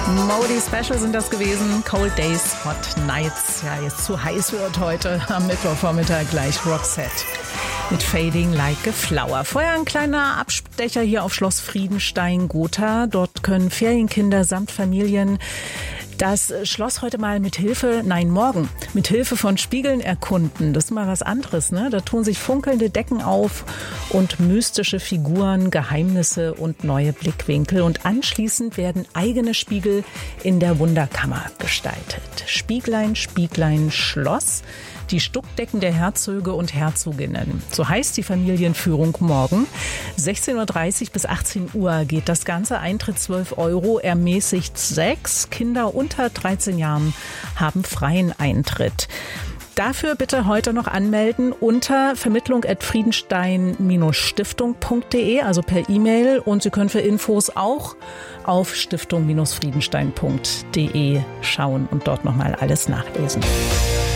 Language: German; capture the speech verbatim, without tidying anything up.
Modi Special sind das gewesen. Cold Days, Hot Nights. Ja, jetzt zu heiß wird heute am Mittwochvormittag gleich Roxette mit Fading Like a Flower. Vorher ein kleiner Abstecher hier auf Schloss Friedenstein-Gotha. Dort können Ferienkinder samt Familien das Schloss heute mal mit Hilfe, nein, morgen, mit Hilfe von Spiegeln erkunden. Das ist mal was anderes, ne? Da tun sich funkelnde Decken auf und mystische Figuren, Geheimnisse und neue Blickwinkel. Und anschließend werden eigene Spiegel in der Wunderkammer gestaltet. Spieglein, Spieglein, Schloss. Die Stuckdecken der Herzöge und Herzoginnen. So heißt die Familienführung morgen. sechzehn Uhr dreißig bis achtzehn Uhr geht das Ganze. Eintritt zwölf Euro, ermäßigt sechs. Kinder unter dreizehn Jahren haben freien Eintritt. Dafür bitte heute noch anmelden unter vermittlung at friedenstein stiftung punkt de, also per E-Mail. Und Sie können für Infos auch auf stiftung friedenstein punkt de schauen und dort nochmal alles nachlesen.